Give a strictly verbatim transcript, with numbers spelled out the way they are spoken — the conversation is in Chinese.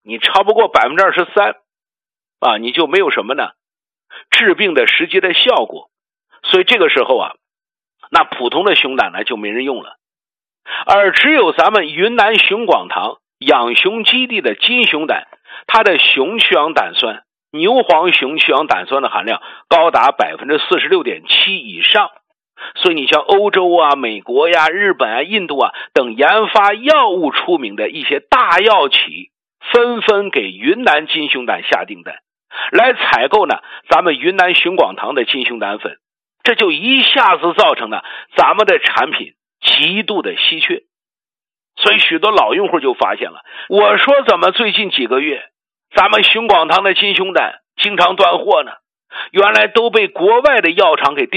你超不过 百分之二十三 啊，你就没有什么呢治病的实际的效果。所以这个时候啊，那普通的熊胆呢就没人用了，而只有咱们云南熊广堂养熊基地的金熊胆，它的熊去氧胆酸、牛黄熊去氧胆酸的含量高达 百分之四十六点七 以上。所以你像欧洲啊、美国呀、日本啊、印度啊等研发药物出名的一些大药企，纷纷给云南金熊胆下订单，来采购呢咱们云南熊广堂的金熊胆粉。这就一下子造成了咱们的产品极度的稀缺。所以许多老用户就发现了，我说怎么最近几个月咱们熊广堂的金熊胆经常断货呢？原来都被国外的药厂给